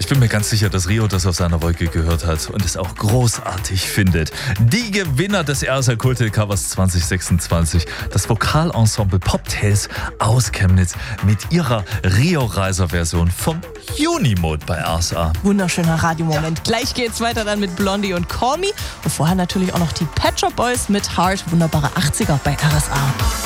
Ich bin mir ganz sicher, dass Rio das auf seiner Wolke gehört hat und es auch großartig findet. Die Gewinner des RSA Kulthit Covers 2026, das Vokalensemble Poptails aus Chemnitz mit ihrer Rio-Reiser-Version vom Junimode bei RSA. Wunderschöner Radiomoment. Gleich geht's weiter dann mit Blondie und Call Me. Und vorher natürlich auch noch die Pet Shop Boys mit Heart. Wunderbare 80er bei RSA.